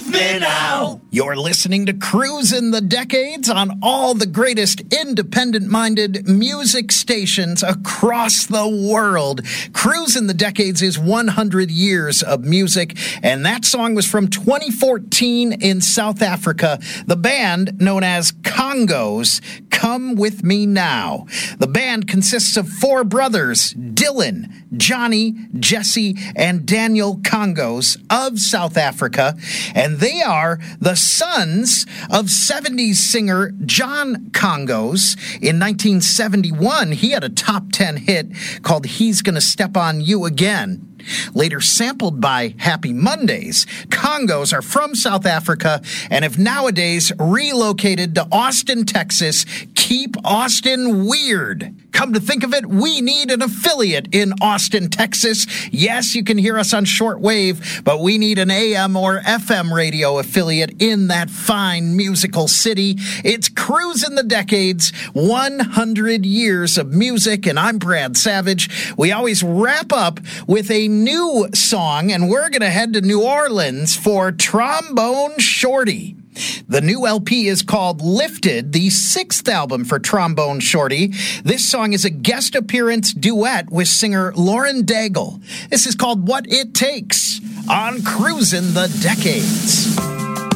with me now. You're listening to Cruisin' the Decades on all the greatest independent-minded music stations across the world. Cruisin' the Decades is 100 years of music, and that song was from 2014 in South Africa. The band, known as Congos, Come With Me Now. The band consists of four brothers, Dylan, Johnny, Jesse, and Daniel Congos of South Africa, and they are the sons of 70s singer John Congos. In 1971, he had a top 10 hit called He's Gonna Step on You Again. Later sampled by Happy Mondays, Congos are from South Africa and have nowadays relocated to Austin, Texas. Keep Austin weird. Come to think of it, we need an affiliate in Austin, Texas. Yes, you can hear us on shortwave, but we need an AM or FM radio affiliate in that fine musical city. It's Cruisin' the Decades, 100 years of music, and I'm Brad Savage. We always wrap up with a new song, and we're going to head to New Orleans for Trombone Shorty. The new LP is called Lifted, the sixth album for Trombone Shorty. This song is a guest appearance duet with singer Lauren Daigle. This is called What It Takes on Cruisin' the Decades.